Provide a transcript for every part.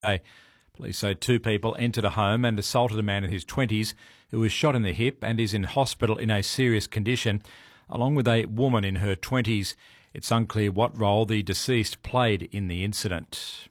Police say two people entered a home and assaulted a man in his 20s who was shot in the hip and is in hospital in a serious condition, along with a woman in her 20s. It's unclear what role the deceased played in the incident.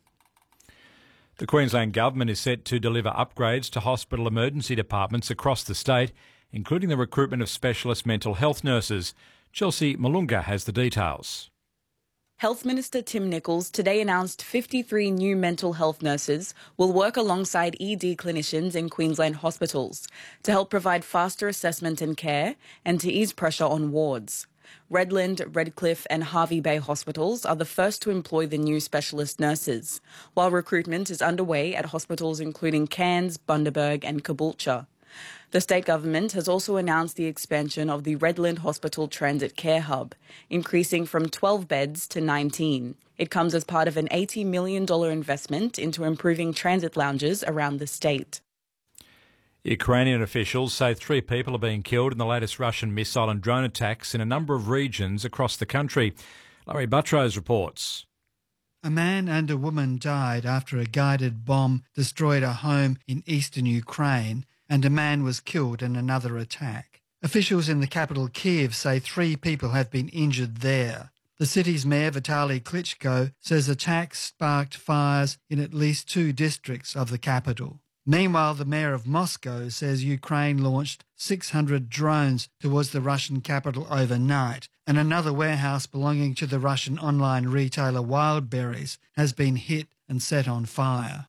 The Queensland Government is set to deliver upgrades to hospital emergency departments across the state, including the recruitment of specialist mental health nurses. Chelsea Malunga has the details. Health Minister Tim Nicholls today announced 53 new mental health nurses will work alongside ED clinicians in Queensland hospitals to help provide faster assessment and care and to ease pressure on wards. Redland, Redcliffe and Hervey Bay hospitals are the first to employ the new specialist nurses, while recruitment is underway at hospitals including Cairns, Bundaberg and Caboolture. The state government has also announced the expansion of the Redland Hospital Transit Care Hub, increasing from 12 beds to 19. It comes as part of an $80 million investment into improving transit lounges around the state. Ukrainian officials say 3 people are being killed in the latest Russian missile and drone attacks in a number of regions across the country. Larry Buttrose reports. A man and a woman died after a guided bomb destroyed a home in eastern Ukraine, and a man was killed in another attack. Officials in the capital Kyiv say 3 people have been injured there. The city's mayor, Vitaly Klitschko, says attacks sparked fires in at least 2 districts of the capital. Meanwhile, the mayor of Moscow says Ukraine launched 600 drones towards the Russian capital overnight, and another warehouse belonging to the Russian online retailer Wildberries has been hit and set on fire.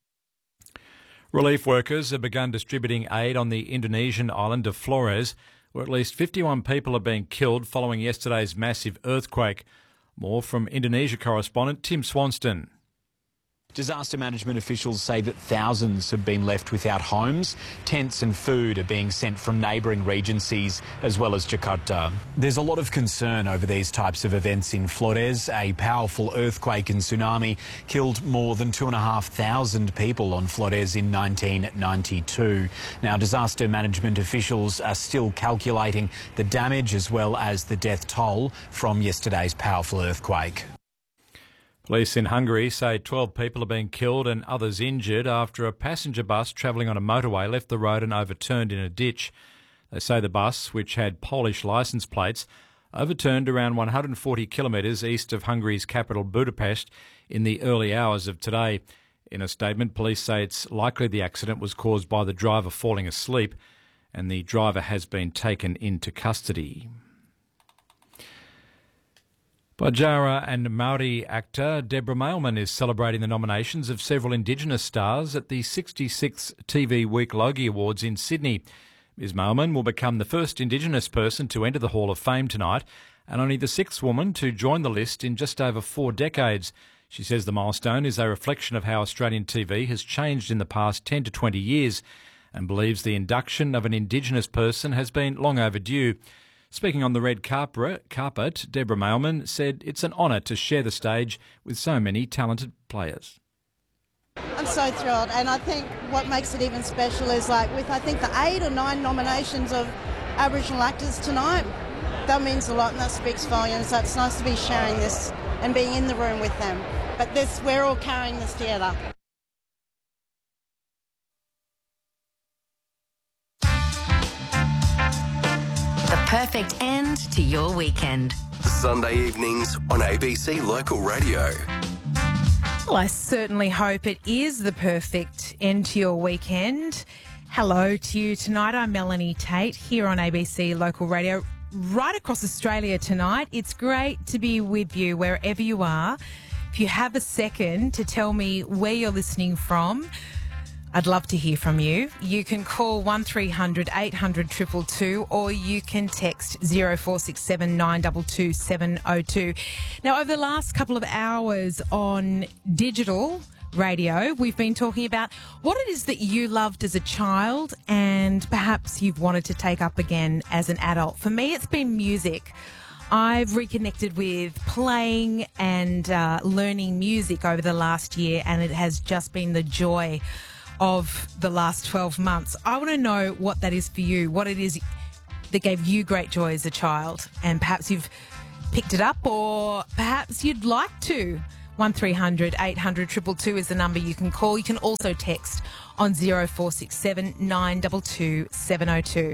Relief workers have begun distributing aid on the Indonesian island of Flores, where at least 51 people are being killed following yesterday's massive earthquake. More from Indonesia correspondent Tim Swanston. Disaster management officials say that thousands have been left without homes. Tents and food are being sent from neighbouring regencies as well as Jakarta. There's a lot of concern over these types of events in Flores. A powerful earthquake and tsunami killed more than 2,500 people on Flores in 1992. Now, disaster management officials are still calculating the damage as well as the death toll from yesterday's powerful earthquake. Police in Hungary say 12 people are being killed and others injured after a passenger bus travelling on a motorway left the road and overturned in a ditch. They say the bus, which had Polish licence plates, overturned around 140 kilometres east of Hungary's capital Budapest in the early hours of today. In a statement, police say it's likely the accident was caused by the driver falling asleep, and the driver has been taken into custody. Bajara and Maori actor Deborah Mailman is celebrating the nominations of several Indigenous stars at the 66th TV Week Logie Awards in Sydney. Ms Mailman will become the first Indigenous person to enter the Hall of Fame tonight and only the 6th woman to join the list in just over 4 decades. She says the milestone is a reflection of how Australian TV has changed in the past 10 to 20 years and believes the induction of an Indigenous person has been long overdue. Speaking on the red carpet, Deborah Mailman said it's an honour to share the stage with so many talented players. I'm so thrilled, and I think what makes it even special is with I think the 8 or 9 nominations of Aboriginal actors tonight, that means a lot and that speaks volumes. So it's nice to be sharing this and being in the room with them. But we're all carrying this together. Perfect end to your weekend. Sunday evenings on ABC Local Radio. Well, I certainly hope it is the perfect end to your weekend. Hello to you tonight. I'm Melanie Tate here on ABC Local Radio. Right across Australia tonight. It's great to be with you wherever you are. If you have a second to tell me where you're listening from, I'd love to hear from you. You can call 1300 800 222 or you can text 0467 922 702. Now, over the last couple of hours on digital radio, we've been talking about what it is that you loved as a child and perhaps you've wanted to take up again as an adult. For me, it's been music. I've reconnected with playing and learning music over the last year, and it has just been the joy of the last 12 months. I want to know what that is for you, what it is that gave you great joy as a child, and perhaps you've picked it up or perhaps you'd like to 1300 800 222 is the number you can call. You can also text on 0467 922 702.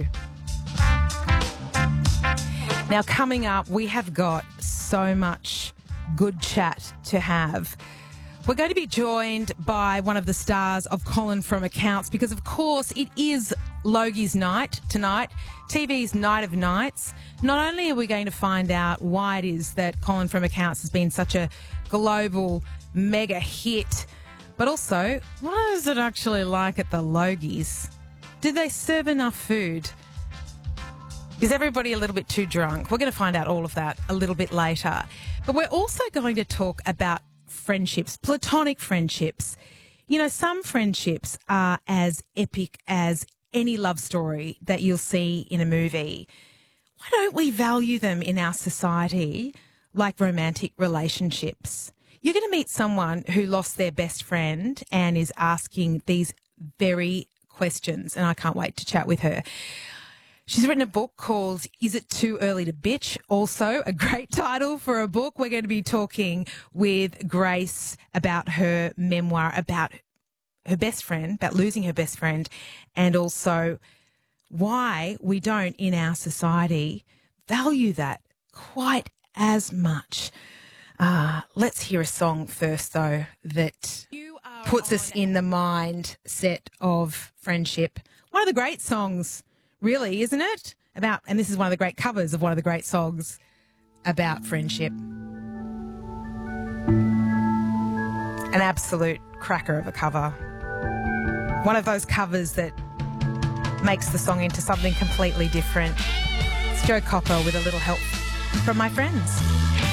Now, coming up, we have got so much good chat to have. We're going to be joined by one of the stars of Colin from Accounts because, of course, it is Logie's night tonight, TV's Night of Nights. Not only are we going to find out why it is that Colin from Accounts has been such a global mega hit, but also, what is it actually like at the Logies? Did they serve enough food? Is everybody a little bit too drunk? We're going to find out all of that a little bit later. But we're also going to talk about friendships, platonic friendships. You know, some friendships are as epic as any love story that you'll see in a movie. Why don't we value them in our society like romantic relationships? You're going to meet someone who lost their best friend and is asking these very questions, and I can't wait to chat with her. She's written a book called Is It Too Early to Bitch? Also a great title for a book. We're going to be talking with Grace about her memoir, about her best friend, about losing her best friend, and also why we don't in our society value that quite as much. Let's hear a song first, though, that puts us in the mindset of friendship. One of the great songs, really, isn't it? And this is one of the great covers of one of the great songs about friendship. An absolute cracker of a cover. One of those covers that makes the song into something completely different. It's Joe Cocker with a little help from my friends.